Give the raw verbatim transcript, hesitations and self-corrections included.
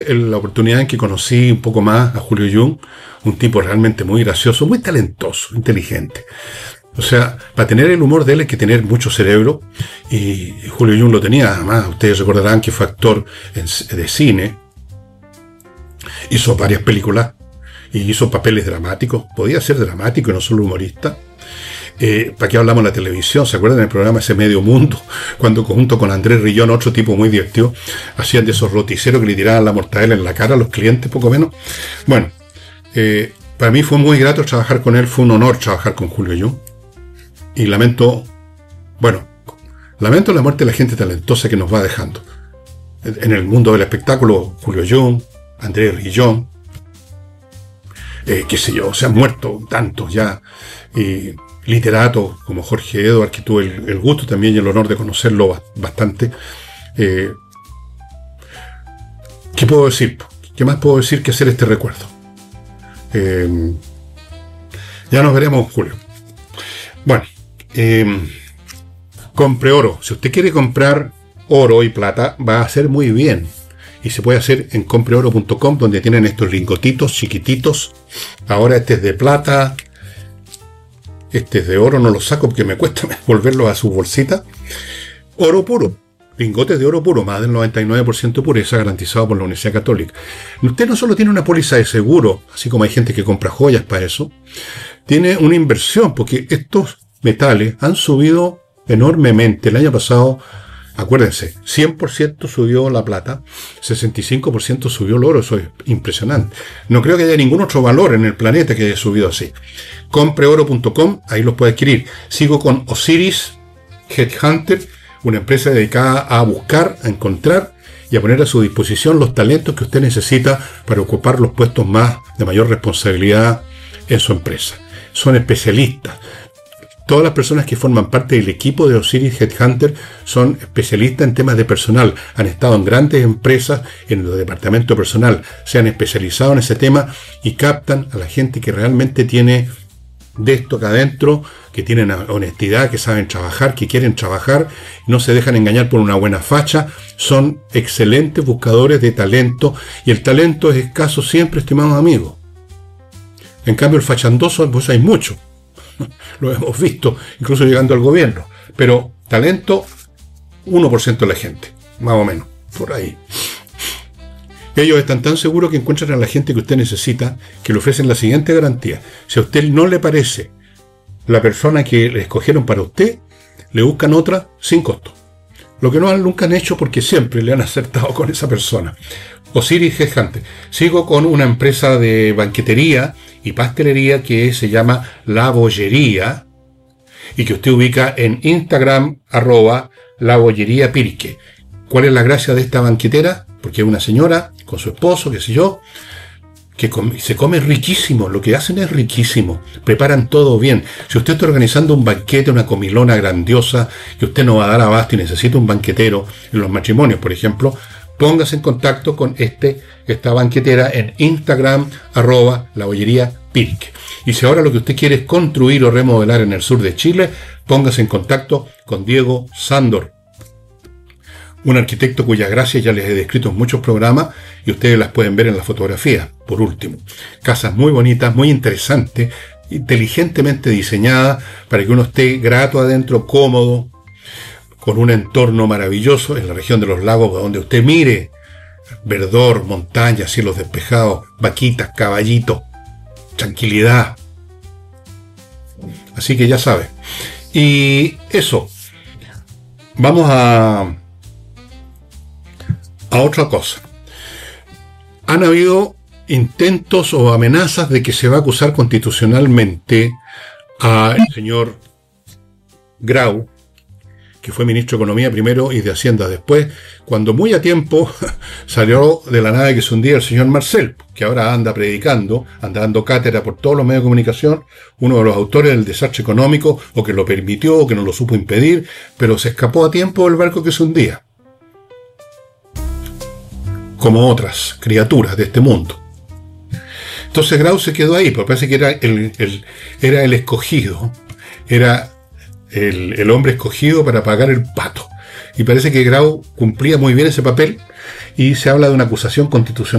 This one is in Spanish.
la oportunidad en que conocí un poco más a Julio Jung, un tipo realmente muy gracioso, muy talentoso, inteligente. O sea, para tener el humor de él hay que tener mucho cerebro, y Julio Jung lo tenía. Además, ustedes recordarán que fue actor en, de cine, hizo varias películas y hizo papeles dramáticos, podía ser dramático y no solo humorista. Eh, ¿Para qué hablamos de la televisión? ¿Se acuerdan del programa ese Medio Mundo? Cuando junto con Andrés Rillón, otro tipo muy divertido, hacían de esos roticeros que le tiraban la mortadela en la cara a los clientes, poco menos. Bueno, eh, para mí fue muy grato trabajar con él, fue un honor trabajar con Julio Jung. Y lamento, bueno, lamento la muerte de la gente talentosa que nos va dejando. En el mundo del espectáculo, Julio Jung, Andrés Rillón, eh, qué sé yo, se han muerto tantos ya. Y literatos como Jorge Edwards, que tuve el, el gusto también y el honor de conocerlo bastante. Eh, ¿Qué puedo decir? ¿Qué más puedo decir que hacer este recuerdo? Eh, ya nos veremos, Julio. Bueno, eh, compre oro. Si usted quiere comprar oro y plata, va a hacer muy bien. Y se puede hacer en compre oro punto com, donde tienen estos lingotitos chiquititos. Ahora este es de plata. Este es de oro, no lo saco porque me cuesta volverlo a su bolsita. Oro puro, lingotes de oro puro, más del noventa y nueve por ciento pureza, garantizado por la Universidad Católica. Usted no solo tiene una póliza de seguro, así como hay gente que compra joyas para eso, tiene una inversión, porque estos metales han subido enormemente. El año pasado, acuérdense, cien por ciento subió la plata, sesenta y cinco por ciento subió el oro. Eso es impresionante. No creo que haya ningún otro valor en el planeta que haya subido así. compre oro punto com, ahí los puede adquirir. Sigo con Osiris Headhunter, una empresa dedicada a buscar, a encontrar y a poner a su disposición los talentos que usted necesita para ocupar los puestos más de mayor responsabilidad en su empresa. Son especialistas. Todas las personas que forman parte del equipo de Osiris Headhunter son especialistas en temas de personal. Han estado en grandes empresas, en los departamentos de personal, se han especializado en ese tema y captan a la gente que realmente tiene de esto acá adentro, que tienen honestidad, que saben trabajar, que quieren trabajar, no se dejan engañar por una buena facha. Son excelentes buscadores de talento, y el talento es escaso siempre, estimados amigos. En cambio, el fachandoso, pues hay mucho. Lo hemos visto, incluso llegando al gobierno. Pero talento, uno por ciento de la gente, más o menos, por ahí. Ellos están tan seguros que encuentran a la gente que usted necesita, que le ofrecen la siguiente garantía. Si a usted no le parece la persona que le escogieron para usted, le buscan otra sin costo. Lo que no han, nunca han hecho, porque siempre le han acertado con esa persona. Osiris Headhunter. Sigo con una empresa de banquetería y pastelería que se llama La Bollería, y que usted ubica en Instagram, arroba La Bollería Pirque. ¿Cuál es la gracia de esta banquetera? Porque es una señora con su esposo, qué sé yo, que come, se come riquísimo. Lo que hacen es riquísimo. Preparan todo bien. Si usted está organizando un banquete, una comilona grandiosa, que usted no va a dar abasto y necesita un banquetero en los matrimonios, por ejemplo, póngase en contacto con este, esta banquetera en Instagram, arroba La Bollería Pirque. Y si ahora lo que usted quiere es construir o remodelar en el sur de Chile, póngase en contacto con Diego Sándor, un arquitecto cuyas gracias ya les he descrito en muchos programas, y ustedes las pueden ver en la fotografía. Por último, casas muy bonitas, muy interesantes, inteligentemente diseñadas para que uno esté grato adentro, cómodo, con un entorno maravilloso en la región de los lagos, donde usted mire verdor, montañas, cielos despejados, vaquitas, caballitos, tranquilidad. Así que ya sabe. Y eso, vamos a a otra cosa. Han habido intentos o amenazas de que se va a acusar constitucionalmente al señor Grau, que fue ministro de Economía primero y de Hacienda después, cuando muy a tiempo salió de la nave que se hundía el señor Marcel, que ahora anda predicando, anda dando cátedra por todos los medios de comunicación, uno de los autores del desastre económico, o que lo permitió, o que no lo supo impedir, pero se escapó a tiempo del barco que se hundía, como otras criaturas de este mundo. Entonces Grau se quedó ahí, porque parece que era el, el, era el escogido, era el, el hombre escogido para pagar el pato. Y parece que Grau cumplía muy bien ese papel, y se habla de una acusación constitucional